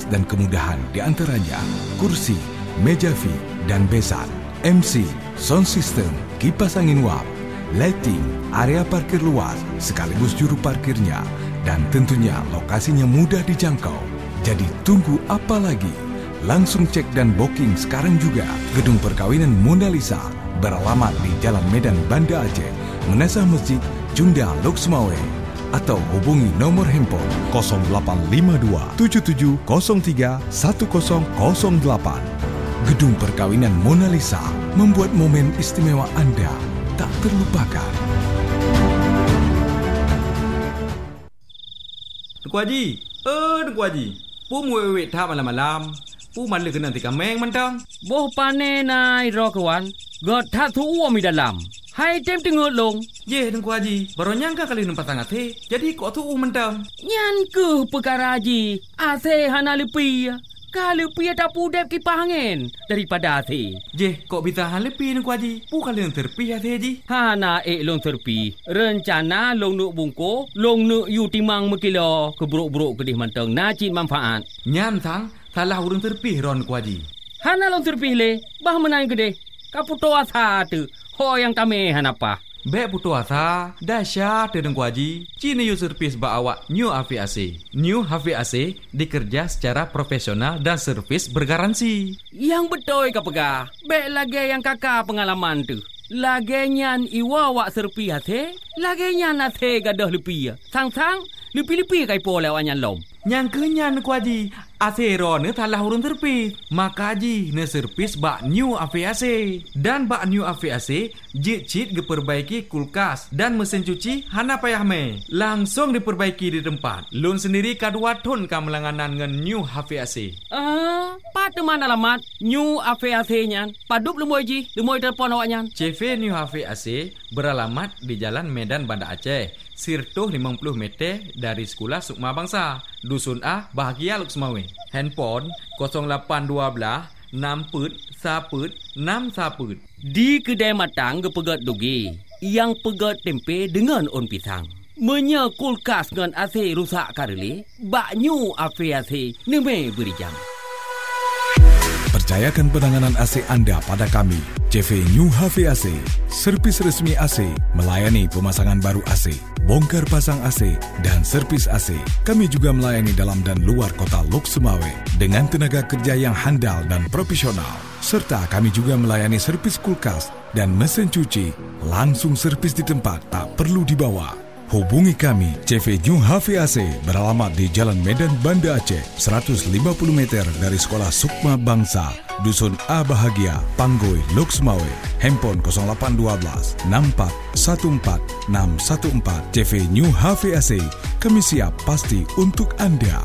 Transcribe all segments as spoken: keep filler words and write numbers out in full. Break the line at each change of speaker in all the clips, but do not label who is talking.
dan kemudahan di antaranya kursi, meja V dan besan, M C, sound system, kipas angin uap, lighting, area parkir luas sekaligus juru parkirnya, dan tentunya lokasinya mudah dijangkau. Jadi tunggu apa lagi? Langsung cek dan booking sekarang juga. Gedung Perkawinan Mona Lisa beralamat di Jalan Medan Banda Aceh, Menasah Masjid Junda Lok Sumawe, atau hubungi nomor handphone kosong lapan lima dua tujuh tujuh kosong tiga satu kosong kosong delapan. Gedung Perkawinan Mona Lisa membuat momen istimewa anda tak terlupakan.
Tuku Haji, eh Tuku Haji, pu muwek tak malam-malam. Pu malu kena tika meng mentang.
Boh pane nai ro kawan. God tak tu uam di dalam. Hai tem tengok long.
Ye Tuku Haji, baru nyangka kali numpas sangat he. Jadi kok tu uam mentang.
Nyan ke perkara Haji. Ase hana lepi. Kalau pi tak pudep kipas angin daripada ase.
Je, kok bisa han lepi Tuku Haji? Pu kali yang terpi ase Haji.
Hana ek long terpi. Rencana long nuk bungko, long nuk yu timang mekilo keburuk-buruk kedih mentang najib manfaat.
Nyan sang salah urang terpih ron Tuku Haji.
Hana long terpih le, bah menang gede. Kaputo asa tu. Ho yang kami hanapa.
Bek putu asa, dahsyat Tuku Haji. Cina yu servis ba awak New H V A C. New H V A C dikerja secara profesional dan servis bergaransi.
Yang betul ka pegah. Bek lagi yang kakak pengalaman tu. Lagi nyan iwa wak serpi hati. Lagi nyan hati gadah lepi. Sang-sang, lepi-lepi kai po lewat nyan lom.
Yang kenyan Tuku Haji. Asero ne salah urun terpis. Maka Haji ne servis bak New H V A C. Dan bak New H V A C jit-jit diperbaiki kulkas dan mesin cuci hana payah me. Langsung diperbaiki di tempat. Lun sendiri kadua ton kamelanganan ngan New H V A C.
Ah, pat mana alamat New H V A C nyan? Padup lemoy Ji, lemoy telefon awak nyan.
C V New H V A C beralamat di Jalan Medan Banda Aceh. Sirtuh lima puluh meter dari Sekolah Sukma Bangsa, Dusun A, Bahagia Lok Sumawe. Handphone kosong lapan dua enam put saput enam saput.
Di kedai matang gepegat dugi, yang pegat tempe dengan on pisang. Menya kulkas dengan A C rusak kareli, bak New H V A C neme beri jam.
Percayakan penanganan A C anda pada kami, C V New H V A C, servis resmi A C, melayani pemasangan baru A C, bongkar pasang A C, dan servis A C. Kami juga melayani dalam dan luar kota Lok Sumawe dengan tenaga kerja yang handal dan profesional. Serta kami juga melayani servis kulkas dan mesin cuci, langsung servis di tempat, tak perlu dibawa. Hubungi kami, C V New H V A C beralamat di Jalan Medan Banda Aceh, seratus lima puluh meter dari Sekolah Sukma Bangsa, Dusun A Bahagia, Panggoi, Lok Sumawe. Handphone kosong lapan dua enam empat satu empat enam satu empat. C V New H V A C, kami siap pasti untuk anda.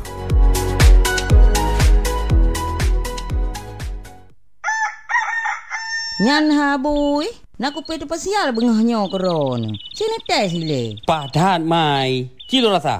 Nyan habui. Nak kupi tu pasial bengahnya keron. Sini tes le.
Padat mai. Cilo rasa.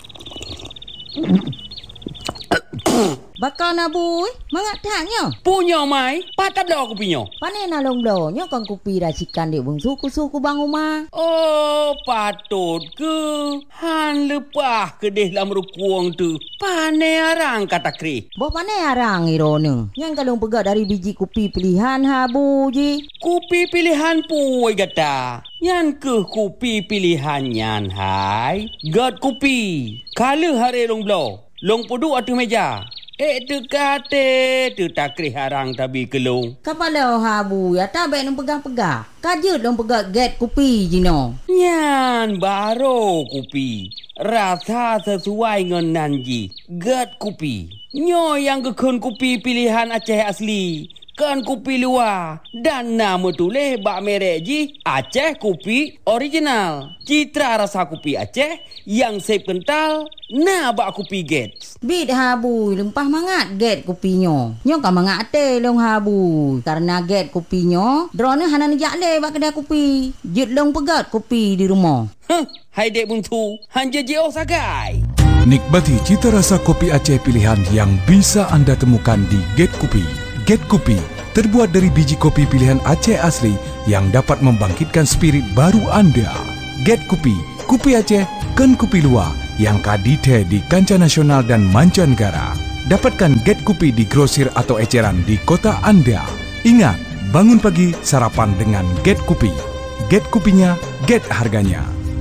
Bakal nabui, mangat taknya.
Punya mai, patat dah kupinya.
Pane nalong donya kan kupi racikan di bung suku suku bang rumah.
Oh, patut ke. Han lepah kedih dalam rukuang tu. Pane arang kata kri.
Boh pane arang irone. Yang kalung pegat dari biji kupi pilihan habu ji.
Kupi pilihan puai gata. Yang ke kupi pilihan nyan hai. Gat kupi. Kala hari long blow. Long pudu atu meja. Eh tu kate tu takri harang tabi kelung.
Kapala habu ya tabe nang pegang-pegang. Kajut long pegang get kupi jino.
Nyan baro kupi. Rasa sesuai dengan nanji. Get kupi. Nyo yang kekun kupi pilihan Aceh asli. Kan kupi luar. Dan nama tulis bak merek ji Aceh Kupi Original. Citra rasa kupi Aceh yang sep kental. Nah bak kupi get.
Bit habu lempah mangat get kupinyo. Nyo kan mangat te long habu. Karena get kupinyo, drone hana nejak le bak kedai kupi. Jut long pegat kupi di rumah.
Huh, hai dek buntu. Hanja jauh sagai.
Nikmati cita rasa kopi Aceh pilihan yang bisa anda temukan di Get Kupi. Get Kupi terbuat dari biji kopi pilihan Aceh asli yang dapat membangkitkan spirit baru anda. Get Kupi, Kupi Aceh, kan kupi luar yang kadite di kancah nasional dan mancanegara. Dapatkan Get Kopi di grosir atau eceran di kota Anda. Ingat, bangun pagi sarapan dengan Get Kopi. Get Kopinya, Get harganya.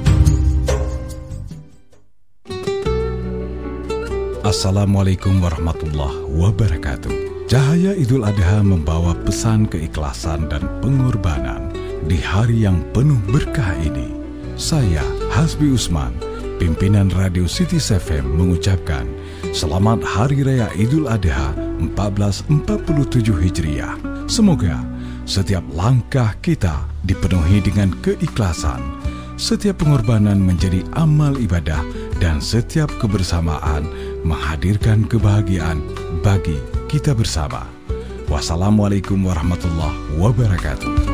Assalamualaikum warahmatullahi wabarakatuh. Cahaya Idul Adha membawa pesan keikhlasan dan pengorbanan di hari yang penuh berkah ini. Saya, Hasbi Usman, pimpinan Radio City F M mengucapkan Selamat Hari Raya Idul Adha seribu empat ratus empat puluh tujuh Hijriah. Semoga setiap langkah kita dipenuhi dengan keikhlasan, setiap pengorbanan menjadi amal ibadah, dan setiap kebersamaan menghadirkan kebahagiaan bagi kita bersama. Wassalamualaikum warahmatullahi wabarakatuh.